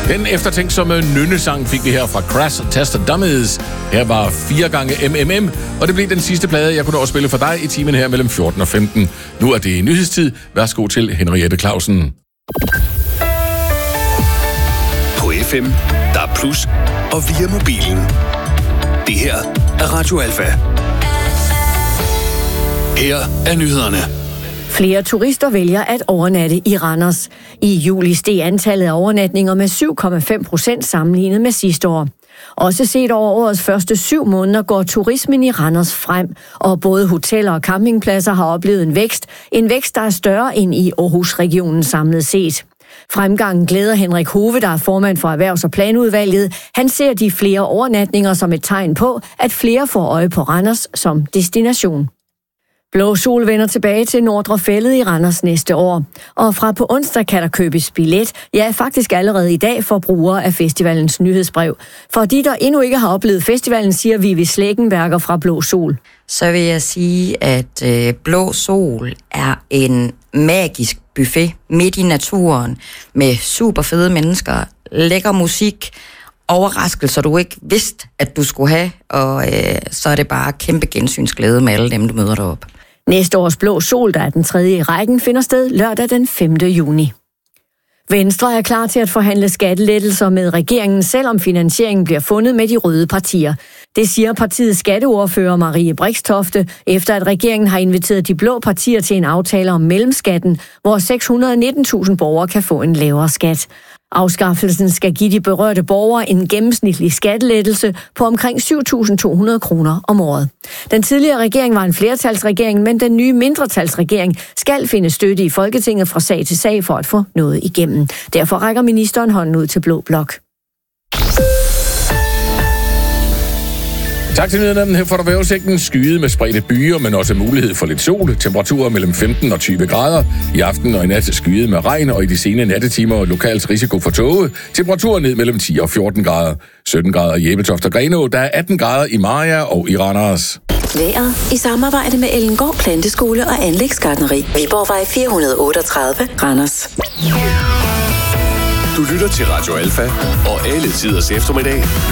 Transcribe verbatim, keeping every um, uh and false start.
Den eftertænksomme nynnesang fik vi her fra Crash Test Dummies. Her var fire gange M M M, og det blev den sidste plade, jeg kunne nå spille for dig i timen her mellem fjorten og femten. Nu er det nyhedstid. Værsgo til Henriette Clausen. På F M, der er plus, og via mobilen. Det her er Radio Alfa. Her er nyhederne. Flere turister vælger at overnatte i Randers. I juli steg antallet af overnatninger med syv komma fem procent sammenlignet med sidste år. Også set over årets første syv måneder går turismen i Randers frem, og både hoteller og campingpladser har oplevet en vækst. En vækst, der er større end i Aarhus-regionen samlet set. Fremgangen glæder Henrik Hove, der er formand for Erhvervs- og Planudvalget. Han ser de flere overnatninger som et tegn på, at flere får øje på Randers som destination. Blå Sol vender tilbage til Nordre Fælled i Randers næste år. Og fra på onsdag kan der købes billet. Ja, faktisk allerede i dag for brugere af festivalens nyhedsbrev. For de, der endnu ikke har oplevet festivalen, siger Vivi Slæggenberger fra Blå Sol. Så vil jeg sige, at øh, Blå Sol er en magisk buffet midt i naturen med super fede mennesker, lækker musik, overraskelser, du ikke vidste, at du skulle have, og øh, så er det bare kæmpe gensynsglæde med alle dem, du møder deroppe. Næste års Blå Sol, der er den tredje i rækken, finder sted lørdag den femte juni. Venstre er klar til at forhandle skattelettelser med regeringen, selvom finansieringen bliver fundet med de røde partier. Det siger partiets skatteordfører Marie Brixtofte, efter at regeringen har inviteret de blå partier til en aftale om mellemskatten, hvor seks hundrede og nitten tusind borgere kan få en lavere skat. Afskaffelsen skal give de berørte borgere en gennemsnitlig skattelettelse på omkring syv tusind to hundrede kroner om året. Den tidligere regering var en flertalsregering, men den nye mindretalsregering skal finde støtte i Folketinget fra sag til sag for at få noget igennem. Derfor rækker ministeren hånden ud til Blå Blok. Tak til nyhederne. Her får du vejrudsigten. Skyet med spredte byer, men også mulighed for lidt sol. Temperaturer mellem femten og tyve grader. I aften og i nat skyet med regn, og i de sene nattetimer lokalt risiko for tåge. Temperaturer ned mellem ti og fjorten grader. sytten grader i Ebeltoft og Grenaa. Der er atten grader i Mariager og i Randers. Vejret i samarbejde med Ellengård Planteskole og Anlægsgartneri. Viborgvej fire hundrede og otteogtredive, Randers. Du lytter til Radio Alfa og alle tiders eftermiddag